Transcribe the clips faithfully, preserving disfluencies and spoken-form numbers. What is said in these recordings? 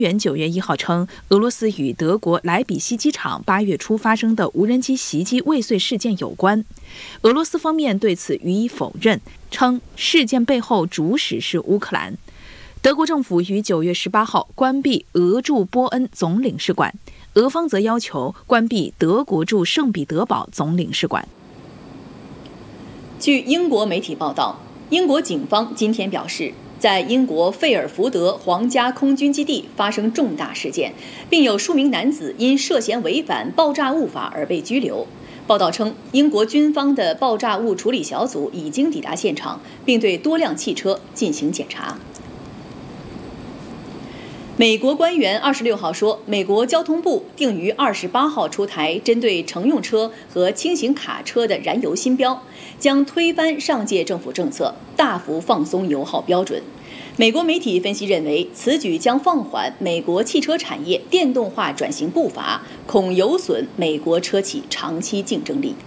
原九月一号称，俄罗斯与德国莱比锡机场八月初发生的无人机袭击未遂事件有关。俄罗斯方面对此予以否认，称事件背后主使是乌克兰。德国政府于九月十八号关闭俄驻波恩总领事馆，俄方则要求关闭德国驻圣彼得堡总领事馆。 据英国媒体报道，英国警方今天表示，在英国费尔福德皇家空军基地发生重大事件，并有数名男子因涉嫌违反爆炸物法而被拘留。报道称，英国军方的爆炸物处理小组已经抵达现场，并对多辆汽车进行检查。美国官员二十六号说，美国交通部定于二十八号出台针对乘用车和轻型卡车的燃油新标，将推翻上届政府政策，大幅放松油耗标准。美国媒体分析认为，此举将放缓美国汽车产业电动化转型步伐，恐有损美国车企长期竞争力。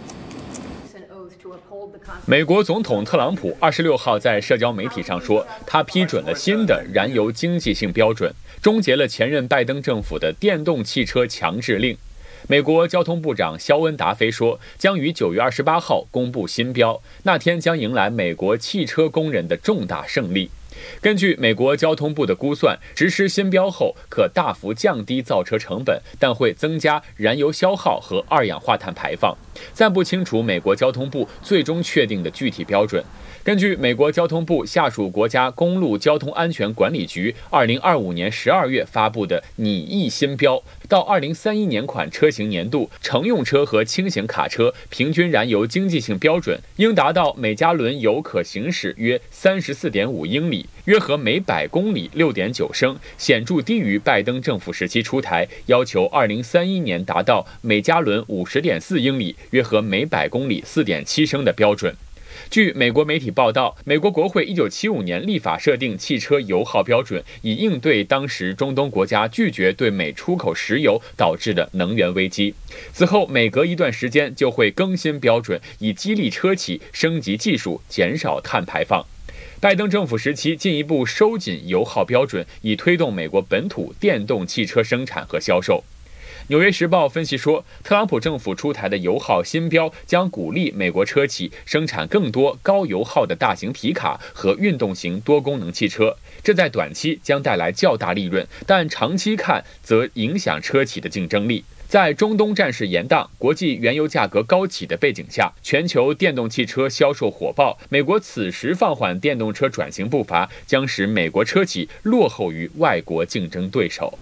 美国总统特朗普二十六号在社交媒体上说，他批准了新的燃油经济性标准，终结了前任拜登政府的电动汽车强制令。美国交通部长肖恩·达菲说，将于九月二十八号公布新标，那天将迎来美国汽车工人的重大胜利。根据美国交通部的估算，实施新标后可大幅降低造车成本，但会增加燃油消耗和二氧化碳排放。暂不清楚美国交通部最终确定的具体标准。根据美国交通部下属国家公路交通安全管理局二零二五年十二月发布的拟议新标，到二零三一年款车型年度，乘用车和轻型卡车平均燃油经济性标准应达到每加仑油可行驶约三十四点五英里，约合每百公里六点九升，显著低于拜登政府时期出台要求二零三一年达到每加仑五十点四英里，约合每百公里四点七升的标准。据美国媒体报道，美国国会一九七五年立法设定汽车油耗标准，以应对当时中东国家拒绝对美出口石油导致的能源危机。此后每隔一段时间就会更新标准，以激励车企升级技术，减少碳排放。拜登政府时期进一步收紧油耗标准，以推动美国本土电动汽车生产和销售。纽约时报分析说，特朗普政府出台的油耗新标将鼓励美国车企生产更多高油耗的大型皮卡和运动型多功能汽车，这在短期将带来较大利润，但长期看则影响车企的竞争力。在中东战事延宕、国际原油价格高企的背景下，全球电动汽车销售火爆，美国此时放缓电动车转型步伐，将使美国车企落后于外国竞争对手。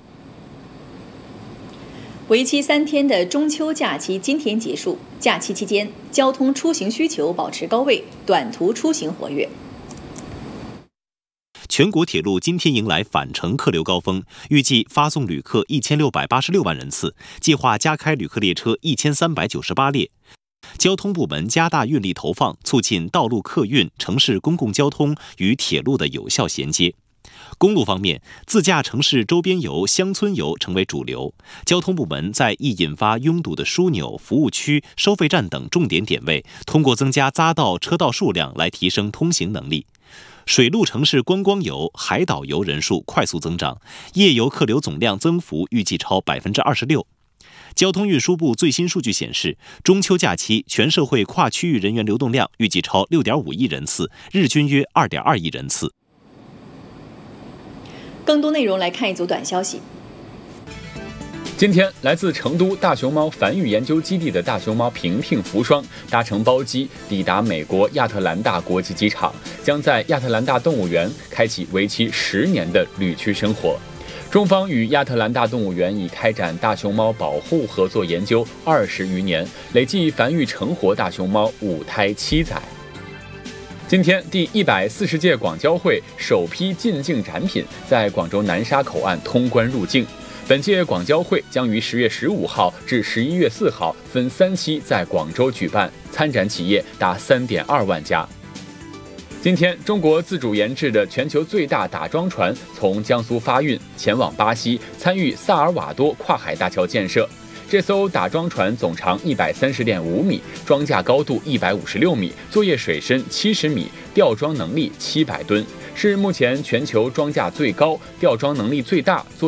为期三天的中秋假期今天结束，假期期间交通出行需求保持高位，短途出行活跃。 全国铁路今天迎来返程客流高峰，预计发送旅客一千六百八十六万人次，计划加开旅客列车一千三百九十八列。交通部门加大运力投放，促进道路客运、城市公共交通与铁路的有效衔接。公路方面，自驾城市周边游、乡村游成为主流。交通部门在易引发拥堵的枢纽、服务区、收费站等重点点位，通过增加匝道车道数量来提升通行能力。水陆城市观光游、海岛游人数快速增长，夜游客流总量增幅预计超百分之二十六。交通运输部最新数据显示，中秋假期全社会跨区域人员流动量预计超六点五亿人次，日均约二点二亿人次。 更多内容来看一组短消息。 今天，来自成都大熊猫繁育研究基地的大熊猫平平福双搭乘包机抵达美国亚特兰大国际机场，将在亚特兰大动物园开启为期十年的旅区生活。中方与亚特兰大动物园已开展大熊猫保护合作研究二十余年，累计繁育成活大熊猫五胎七载。今天，第一百四十届广交会首批进境展品在广州南沙口岸通关入境。本届广交会将于十月十五号至十一月四号分三期在广州举办，参展企业达三点二万家。今天，中国自主研制的全球最大打桩船从江苏发运前往巴西，参与萨尔瓦多跨海大桥建设。这艘打桩船总长一百三十点五米，装架高度一百五十六米，作业水深七十米，吊装能力七百吨， 是目前全球装价最高、吊装能力最大、